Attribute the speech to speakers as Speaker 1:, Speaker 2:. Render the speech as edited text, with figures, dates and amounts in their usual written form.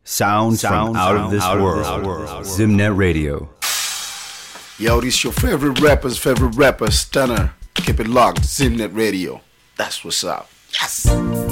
Speaker 1: Sound from out of this world. Zimnet Radio.
Speaker 2: Yo, this your favorite rapper, Stunner. Keep it locked, Zimnet Radio. That's what's up. Yes!